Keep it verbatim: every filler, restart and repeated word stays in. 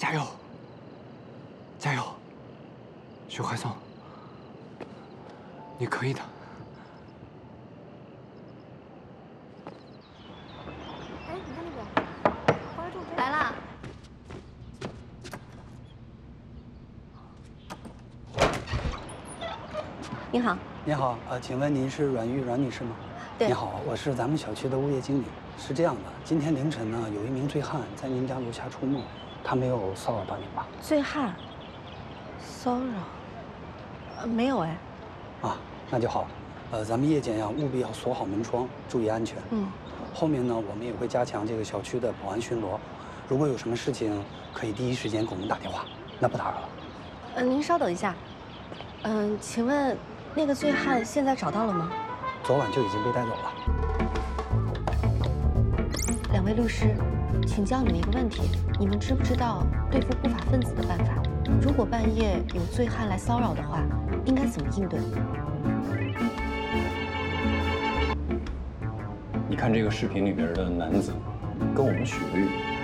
加油！加油！徐怀松，你可以的。 哎，你看那个花种来啦！你好。 你好，呃，请问您是阮玉阮女士吗？ 对。 你好，我是咱们小区的物业经理。是这样的，今天凌晨呢，有一名醉汉在您家楼下出没，他没有骚扰到您吧？ 醉汉？骚扰？呃，没有哎。 啊，那就好。呃，咱们夜间呀，务必要锁好门窗，注意安全。 嗯。 后面呢，我们也会加强这个小区的保安巡逻。如果有什么事情，可以第一时间给我们打电话。那不打扰了。 呃，您稍等一下。嗯，请问那个醉汉现在找到了吗？ 昨晚就已经被带走了。 两位律师，请教你们一个问题：你们知不知道对付不法分子的办法？如果半夜有醉汉来骚扰的话，应该怎么应对？ 你看这个视频里边的男子，跟我们许的玉